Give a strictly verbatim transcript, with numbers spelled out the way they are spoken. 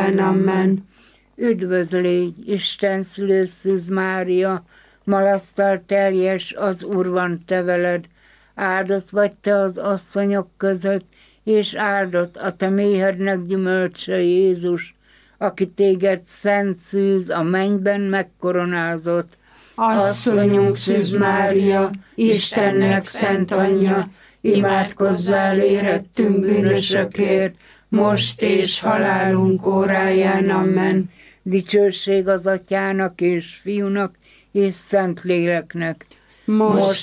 óráján. Amen. Üdvözlégy, Isten szülő Szűz Mária, malasztal teljes, az Úr van te veled, áldott vagy te az asszonyok között, és áldott a te méhednek gyümölcse Jézus, aki téged szent Szűz a mennyben megkoronázott. Asszonyunk Szűz Mária, Istennek szent anyja, imádkozzál érettünk bűnösökért, most és halálunk óráján. Amen. Dicsőség az Atyának és Fiúnak és Szentléleknek. Most